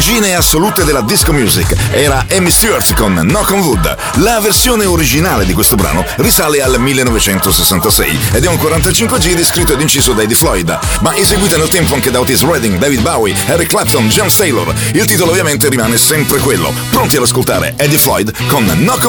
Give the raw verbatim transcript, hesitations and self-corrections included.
regine assolute della disco music era Amy Stewart con Knock on Wood. La versione originale di questo brano risale al millenovecentosessantasei ed è un quarantacinque giri scritto ed inciso da Eddie Floyd, ma eseguita nel tempo anche da Otis Redding, David Bowie, Eric Clapton, James Taylor. Il titolo ovviamente rimane sempre quello. Pronti ad ascoltare Eddie Floyd con Knock on